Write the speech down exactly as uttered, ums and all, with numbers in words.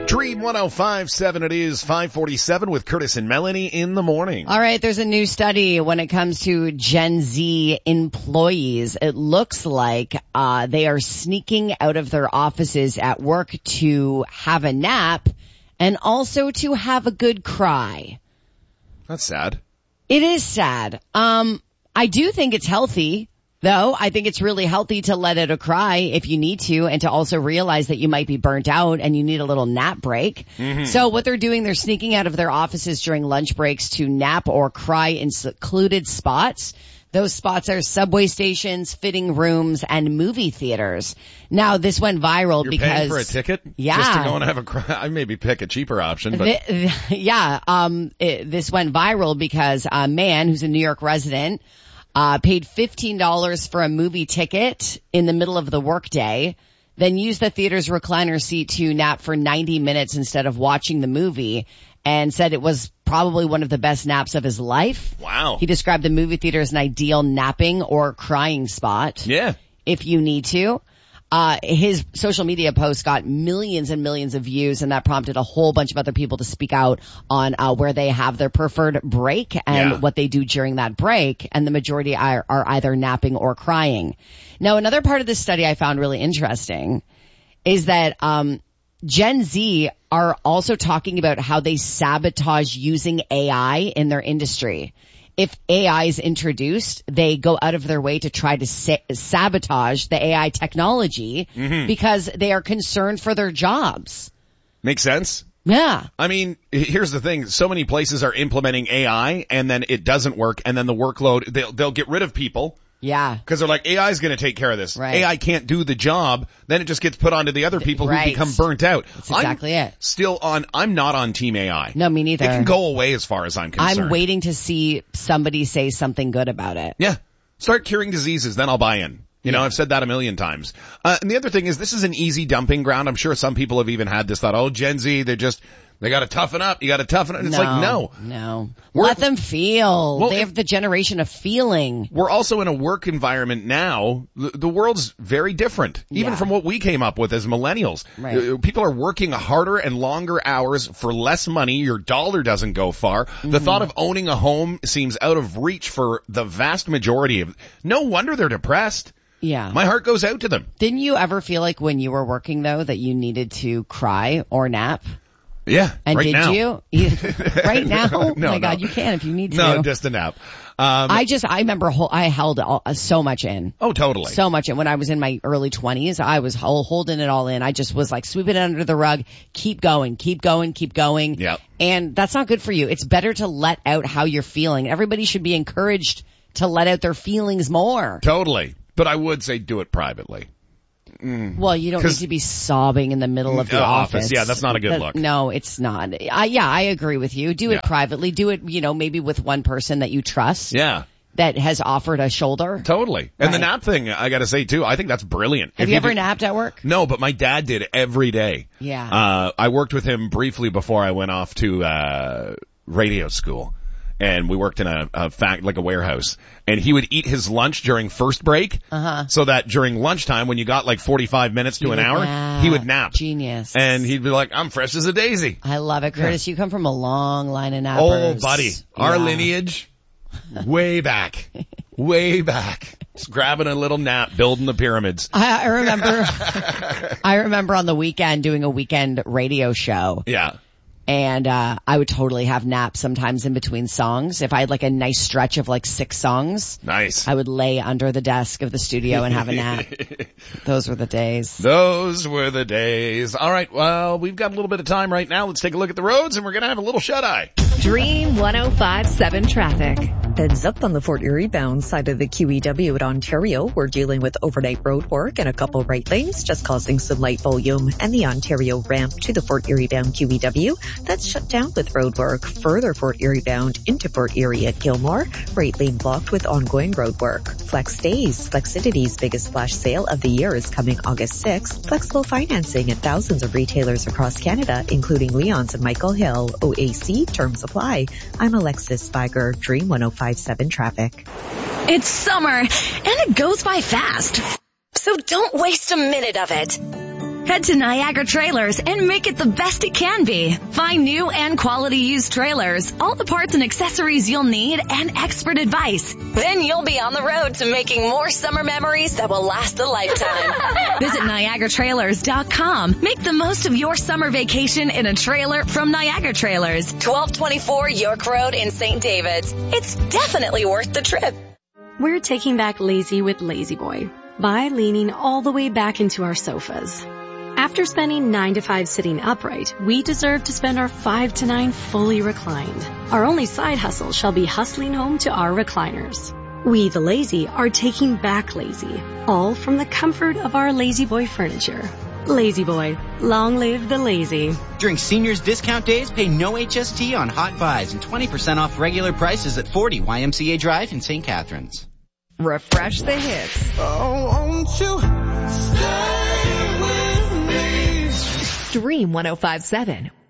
Dream one oh five point seven, it is five forty-seven with Curtis and Melanie in the morning. All right, there's a new study when it comes to Gen Z employees. It looks like uh they are sneaking out of their offices at work to have a nap and also to have a good cry. That's sad. It is sad. Um, I do think it's healthy. Though, I think it's really healthy to let out a cry if you need to, and to also realize that you might be burnt out and you need a little nap break. Mm-hmm. So what they're doing, they're sneaking out of their offices during lunch breaks to nap or cry in secluded spots. Those spots are subway stations, fitting rooms, and movie theaters. Now, this went viral You're because... paying for a ticket? Yeah. Just to go and have a cry? I maybe pick a cheaper option, but... The, yeah, um, it, this went viral because a man who's a New York resident Uh, paid fifteen dollars for a movie ticket in the middle of the workday, then used the theater's recliner seat to nap for ninety minutes instead of watching the movie, and said it was probably one of the best naps of his life. Wow. He described the movie theater as an ideal napping or crying spot. Yeah. If you need to. Uh, his social media post got millions and millions of views, and that prompted a whole bunch of other people to speak out on uh, where they have their preferred break and Yeah. what they do during that break, and the majority are, are either napping or crying. Now, another part of this study I found really interesting is that um Gen Z are also talking about how they sabotage using A I in their industry. If A I is introduced, they go out of their way to try to sa- sabotage the A I technology mm-hmm. because they are concerned for their jobs. Makes sense. Yeah. I mean, here's the thing. So many places are implementing A I and then it doesn't work, and then the workload, they'll, they'll get rid of people. Yeah. Because they're like, A I is going to take care of this. Right. A I can't do the job. Then it just gets put onto the other people right. who become burnt out. That's exactly I'm it. Still on, I'm not on Team A I. No, me neither. It can go away as far as I'm concerned. I'm waiting to see somebody say something good about it. Yeah. Start curing diseases, then I'll buy in. You know, yeah. I've said that a million times. Uh, and the other thing is, this is an easy dumping ground. I'm sure some people have even had this thought, oh, Gen Z, they're just, they gotta toughen up. You gotta toughen up. And it's no, like, no. No. We're, Let them feel. Well, they have the generation of feeling. We're also in a work environment now. The, the world's very different, even yeah. from what we came up with as millennials. Right. Uh, people are working harder and longer hours for less money. Your dollar doesn't go far. Mm-hmm. The thought of owning a home seems out of reach for the vast majority of, no wonder they're depressed. Yeah. My heart goes out to them. Didn't you ever feel like when you were working, though, that you needed to cry or nap? Yeah, and right did now. you? you? Right now? no, oh my no. God, you can if you need to. No, just a nap. Um, I just, I remember whole, I held all, uh, so much in. Oh, totally. So much in. When I was in my early twenties, I was whole, holding it all in. I just was like, sweep it under the rug, keep going, keep going, keep going. Yeah. And that's not good for you. It's better to let out how you're feeling. Everybody should be encouraged to let out their feelings more. Totally. But I would say do it privately. Mm. Well, you don't need to be sobbing in the middle of the uh, office. office. Yeah, that's not a good that, look. No, it's not. I, yeah, I agree with you. Do it yeah. privately. Do it, you know, maybe with one person that you trust. Yeah. That has offered a shoulder. Totally. And right. the nap thing, I gotta say too, I think that's brilliant. Have if you, you ever did, napped at work? No, but my dad did every day. Yeah. Uh, I worked with him briefly before I went off to, uh, radio school. And we worked in a, a fact, like a warehouse. And he would eat his lunch during first break. Uh-huh. So that during lunchtime, when you got like forty-five minutes to he an hour, nap. he would nap. Genius. And he'd be like, I'm fresh as a daisy. I love it. Curtis, yeah. You come from a long line of nappers. Oh, buddy. Our yeah. lineage, way back. Way back. Just grabbing a little nap, building the pyramids. I, I remember, I remember on the weekend doing a weekend radio show. Yeah. And, uh, I would totally have naps sometimes in between songs. If I had like a nice stretch of like six songs. Nice. I would lay under the desk of the studio and have a nap. Those were the days. Those were the days. All right. Well, we've got a little bit of time right now. Let's take a look at the roads and we're going to have a little shut-eye. Dream one oh five point seven traffic. Heads up on the Fort Erie bound side of the Q E W at Ontario. We're dealing with overnight road work and a couple right lanes just causing some light volume, and the Ontario ramp to the Fort Erie bound Q E W. That's shut down with road work. Further Fort Erie bound into Fort Erie at Gilmore. Right lane blocked with ongoing road work. Flex Days. Flexidity's biggest flash sale of the year is coming August sixth. Flexible financing at thousands of retailers across Canada, including Leon's and Michael Hill. O A C terms apply. I'm Alexis Spiger, Dream one oh five point seven traffic. It's summer, and it goes by fast. So don't waste a minute of it. Head to Niagara Trailers and make it the best it can be. Find new and quality used trailers, all the parts and accessories you'll need, and expert advice. Then you'll be on the road to making more summer memories that will last a lifetime. Visit Niagara Trailers dot com. Make the most of your summer vacation in a trailer from Niagara Trailers. twelve twenty-four York Road in Saint David's. It's definitely worth the trip. We're taking back lazy with Lazy Boy by leaning all the way back into our sofas. After spending nine to five sitting upright, we deserve to spend our five to nine fully reclined. Our only side hustle shall be hustling home to our recliners. We, the lazy, are taking back lazy, all from the comfort of our Lazy Boy furniture. Lazy Boy, long live the lazy. During seniors discount days, pay no H S T on hot buys and twenty percent off regular prices at forty Y M C A Drive in Saint Catharines. Refresh the hits. Oh, won't you stay with me? Dream one oh five point seven.